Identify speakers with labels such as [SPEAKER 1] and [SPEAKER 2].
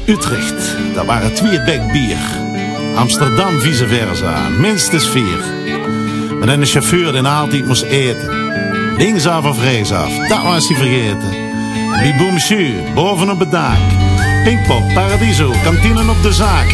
[SPEAKER 1] Utrecht, daar waren 2 bek bier. Amsterdam vice versa, minstens 4. Met een chauffeur die altijd moest eten. Linksaf of rechtsaf, dat was hij vergeten. Bij Boomschuur, boven op het dak. Pinkpop, Paradiso, kantine op de zaak.